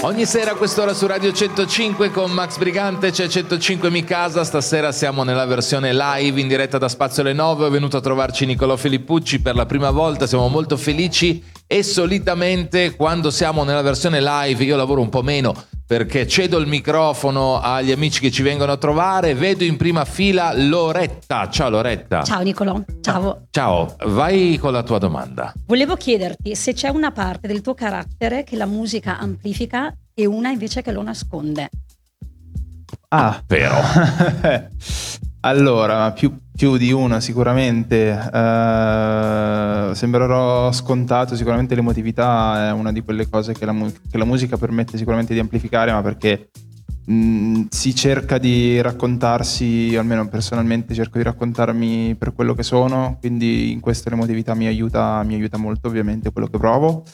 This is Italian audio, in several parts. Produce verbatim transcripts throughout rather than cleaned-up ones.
Ogni sera a quest'ora su Radio centocinque con Max Brigante c'è centocinque Mi Casa. Stasera siamo nella versione live in diretta da Spazio alle nove. È venuto a trovarci Nicolò Filippucci per la prima volta, siamo molto felici e solitamente quando siamo nella versione live io lavoro un po' meno perché cedo il microfono agli amici che ci vengono a trovare. Vedo in prima fila Loretta. Ciao Loretta. Ciao Nicolò, ciao. Ciao, vai con la tua domanda. Volevo chiederti se c'è una parte del tuo carattere che la musica amplifica e una invece che lo nasconde. Ah, vero. Allora, più, più di una sicuramente. Uh, sembrerò scontato, sicuramente l'emotività è una di quelle cose che la, mu- che la musica permette sicuramente di amplificare, ma perché mh, si cerca di raccontarsi, almeno personalmente cerco di raccontarmi per quello che sono, quindi in questo l'emotività mi aiuta, mi aiuta molto, ovviamente, quello che provo.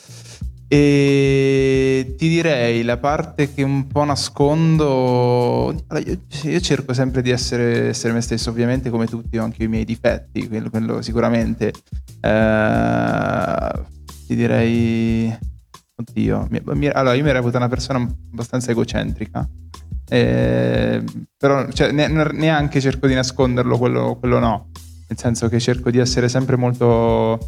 E ti direi la parte che un po' nascondo, io, io cerco sempre di essere, essere me stesso, ovviamente come tutti ho anche i miei difetti, quello, quello sicuramente. Eh, ti direi, oddio, mi, mi, allora io mi reputo una persona abbastanza egocentrica, eh, però cioè, ne, neanche cerco di nasconderlo, quello, quello no, nel senso che cerco di essere sempre molto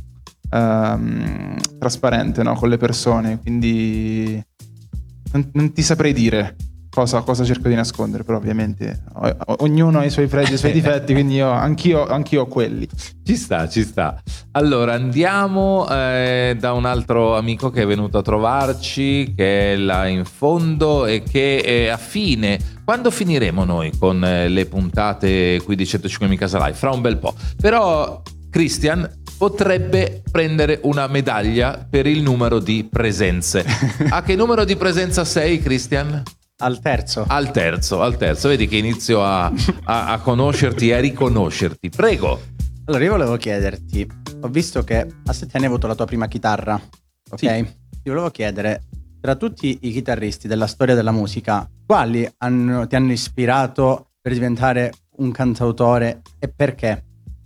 Um, trasparente, no, con le persone, quindi non, non ti saprei dire cosa, cosa cerco di nascondere, però ovviamente o, o, ognuno ha i suoi pregi e i suoi difetti, quindi io, anch'io, anch'io ho quelli. Ci sta, ci sta. Allora andiamo eh, da un altro amico che è venuto a trovarci, che è là in fondo e che è a fine. Quando finiremo noi con eh, le puntate qui di centocinque Mi Casa Live? Fra un bel po'. Però Christian potrebbe prendere una medaglia per il numero di presenze. A che numero di presenza sei, Christian? Al terzo. Al terzo, al terzo. Vedi che inizio a, a, a conoscerti e a riconoscerti. Prego. Allora io volevo chiederti, ho visto che a sette anni hai avuto la tua prima chitarra, ok? Sì. Ti volevo chiedere, tra tutti i chitarristi della storia della musica, quali hanno, ti hanno ispirato per diventare un cantautore e perché?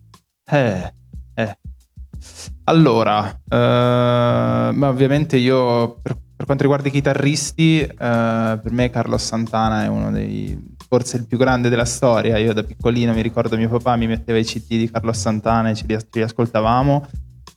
Eh, eh. Allora, eh, ma ovviamente io per, per quanto riguarda i chitarristi, eh, per me Carlos Santana è uno dei, forse il più grande della storia. Io da piccolino mi ricordo mio papà mi metteva i C D di Carlos Santana e ce li, ce li ascoltavamo.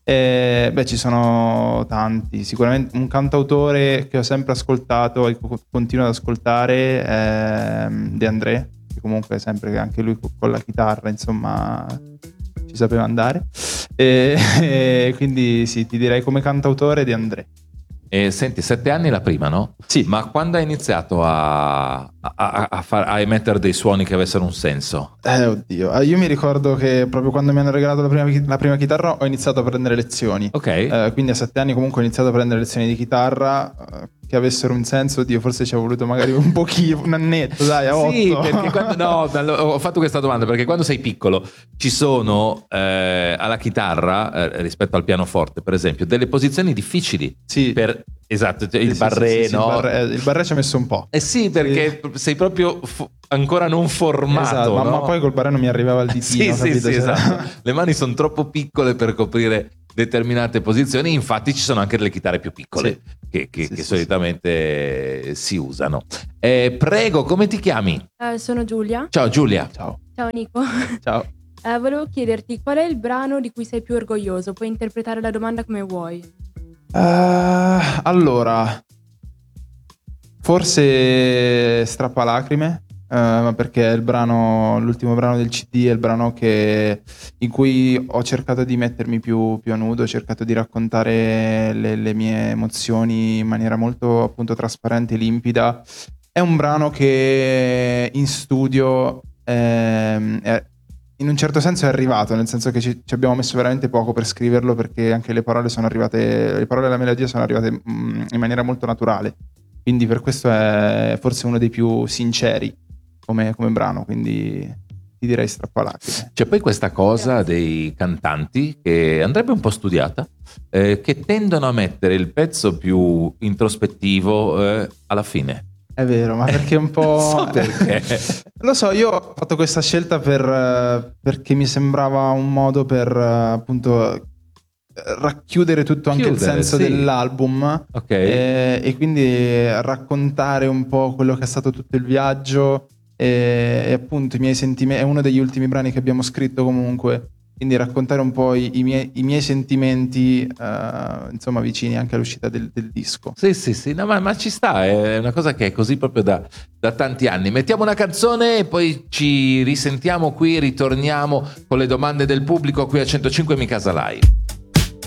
E, beh, ci sono tanti. Sicuramente un cantautore che ho sempre ascoltato e continuo ad ascoltare è De André, che comunque è sempre anche lui con la chitarra, insomma, ci sapeva andare. E, e quindi sì, ti direi come cantautore De André. E senti, sette anni la prima, no? Sì. Ma quando hai iniziato a, a, a, far, a emettere dei suoni che avessero un senso? Eh, oddio. Io mi ricordo che proprio quando mi hanno regalato la prima, la prima chitarra ho iniziato a prendere lezioni. Ok. Eh, quindi a sette anni comunque ho iniziato a prendere lezioni di chitarra eh, che avessero un senso. Oddio, forse ci ho voluto magari un pochino, un annetto, dai, a otto. Sì, perché quando, no, ho fatto questa domanda perché quando sei piccolo ci sono eh, alla chitarra eh, rispetto al pianoforte, per esempio, delle posizioni difficili. Sì. Per, esatto, il sì, barré, sì, sì, no? Il barré, il barré ci ha messo un po'. Eh sì, perché sì. sei proprio f- ancora non formato, esatto, no? ma, ma poi col barré non mi arrivava il ditino. Sì, sì, sì, C'era... esatto. Le mani sono troppo piccole per coprire determinate posizioni, infatti ci sono anche delle chitarre più piccole sì. che, che, sì, che sì, solitamente sì. si usano. Eh, prego, come ti chiami? Uh, sono Giulia. Ciao Giulia. Ciao. Ciao Nico. Ciao. Uh, volevo chiederti qual è il brano di cui sei più orgoglioso? Puoi interpretare la domanda come vuoi. Uh, allora, forse Strappalacrime. Uh, perché è il brano, l'ultimo brano del C D è il brano che, in cui ho cercato di mettermi più, più a nudo, ho cercato di raccontare le, le mie emozioni in maniera molto appunto trasparente e limpida. È un brano che in studio ehm, è, in un certo senso è arrivato, nel senso che ci, ci abbiamo messo veramente poco per scriverlo, perché anche le parole sono arrivate, le parole e la melodia sono arrivate mh, in maniera molto naturale, quindi per questo è forse uno dei più sinceri Come, come brano, quindi ti direi Strappalacrime. C'è poi questa cosa dei cantanti che andrebbe un po' studiata, eh, che tendono a mettere il pezzo più introspettivo eh, alla fine. È vero, ma perché un po'... Non so perché. Lo so, io ho fatto questa scelta per, perché mi sembrava un modo per appunto racchiudere tutto anche Chiudere, il senso sì. dell'album, Ok. e, e quindi raccontare un po' quello che è stato tutto il viaggio e, e appunto i miei sentimenti. È uno degli ultimi brani che abbiamo scritto comunque, quindi raccontare un po' i, i, miei, i miei sentimenti uh, insomma vicini anche all'uscita del, del disco. Sì, sì, sì, no, ma, ma ci sta, è una cosa che è così proprio da, da tanti anni. Mettiamo una canzone e poi ci risentiamo qui, ritorniamo con le domande del pubblico qui a centocinque Mi Casa Live.